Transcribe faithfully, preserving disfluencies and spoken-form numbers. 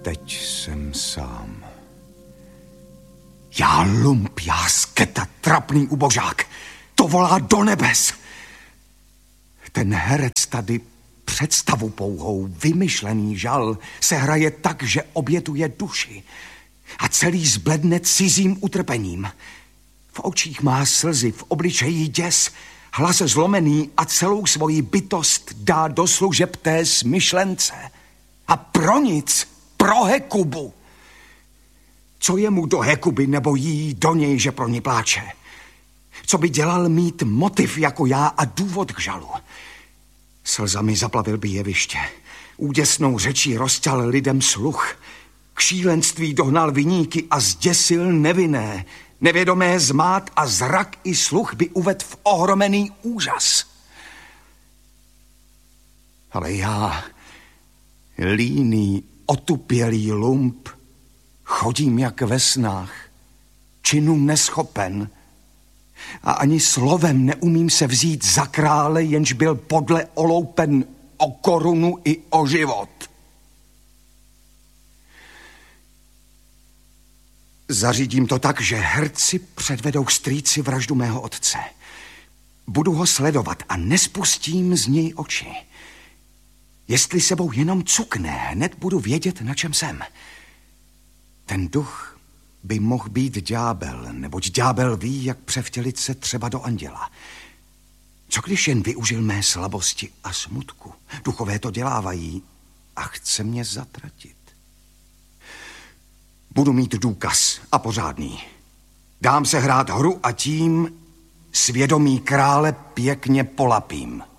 teď jsem sám. Já lump, já sketa, trapný ubožák. To volá do nebes. Ten herec tady představu pouhou, vymyšlený žal se hraje tak, že obětuje duši a celý zbledne cizím utrpením. V očích má slzy, v obličeji děs, hlas zlomený a celou svoji bytost dá do služeb té smyšlence. A pro nic, pro Hekubu. Co je mu do Hekuby nebo jí do něj, že pro ní pláče? Co by dělal mít motiv jako já a důvod k žalu? Slzami zaplavil by jeviště. Úděsnou řečí rozťal lidem sluch. K šílenství dohnal viníky a zděsil nevinné. Nevědomé zmát a zrak i sluch by uvedl v ohromený úžas. Ale já, líný, otupělý lump, chodím jak ve snách, činům neschopen a ani slovem neumím se vzít za krále, jenž byl podle oloupen o korunu i o život. Zařídím to tak, že herci předvedou strýci vraždu mého otce. Budu ho sledovat a nespustím z něj oči. Jestli sebou jenom cukne, hned budu vědět, na čem jsem. Ten duch by mohl být ďábel, neboť ďábel ví, jak převtělit se třeba do anděla. Co když jen využil mé slabosti a smutku? Duchové to dělávají a chce mě zatratit. Budu mít důkaz a pořádný. Dám se hrát hru a tím svědomí krále pěkně polapím.